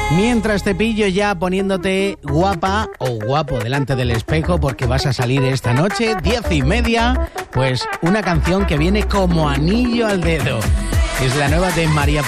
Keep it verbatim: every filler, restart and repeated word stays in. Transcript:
Mientras te pillo ya poniéndote guapa o guapo delante del espejo porque vas a salir esta noche, diez y media, pues una canción que viene como anillo al dedo. Es la nueva de María